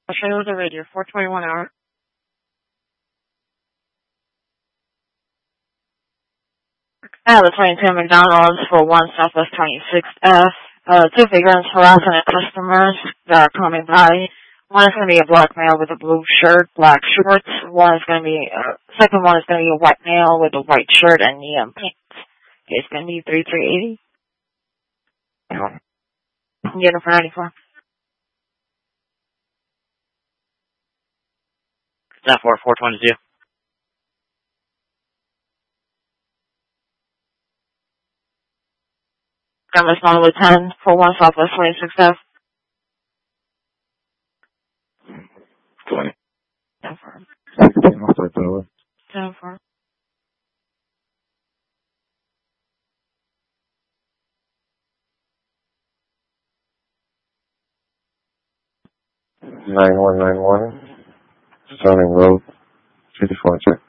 I'll show you the radio. 421 hour. The 22 McDonald's for 1 Southwest 26F. Two vagrants harassing customers that are coming by. One is going to be a black male with a blue shirt, black shorts. Second one is going to be a white male with a white shirt and neon pants. Okay, it's going to be 3380. Get it for 94. That for 422. Gunless number 10 for 1 Southwest 26F. 20. 10 for. 10 for. Nine one, Stoning Road, 54 check.